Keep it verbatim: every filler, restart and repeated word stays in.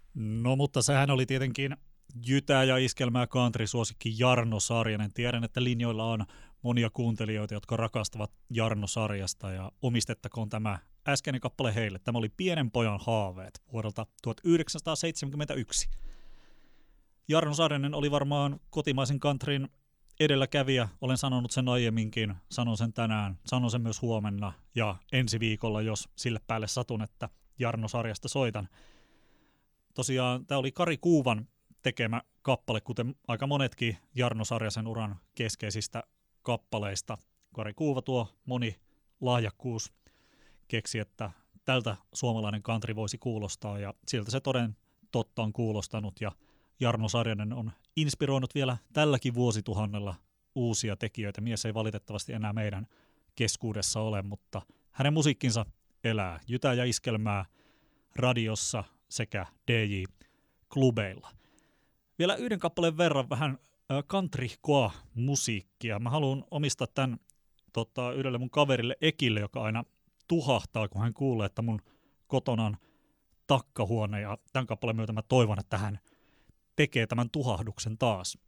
No mutta sehän oli tietenkin Jytä ja iskelmää country-suosikki Jarno Sarjanen. Tiedän, että linjoilla on monia kuuntelijoita, jotka rakastavat Jarno Sarjasta ja omistettakoon tämä äskeinen kappale heille. Tämä oli Pienen pojan haaveet vuodelta tuhatyhdeksänsataaseitsemänkymmentäyksi. Jarno Sarjanen oli varmaan kotimaisen countryn edelläkävijä. Olen sanonut sen aiemminkin, sanon sen tänään, sanon sen myös huomenna ja ensi viikolla, jos sille päälle satun, että Jarno Sarjasta soitan. Tosiaan tämä oli Kari Kuuvan tekemä kappale, kuten aika monetkin Jarno Sarjasen uran keskeisistä kappaleista. Kari Kuuva tuo moni lahjakkuus keksi, että tältä suomalainen country voisi kuulostaa, ja siltä se toden totta on kuulostanut, ja Jarno Sarjanen on inspiroinut vielä tälläkin vuosituhannella uusia tekijöitä. Mies ei valitettavasti enää meidän keskuudessa ole, mutta hänen musiikkinsa elää Jytä ja iskelmää radiossa sekä D J-klubeilla. Vielä yhden kappaleen verran vähän countrykoa musiikkia. Mä haluan omistaa tämän tota, yhdelle mun kaverille Ekille, joka aina tuhahtaa, kun hän kuulee, että mun kotona on takkahuone. Ja tämän kappaleen myötä mä toivon, että hän tekee tämän tuhahduksen taas.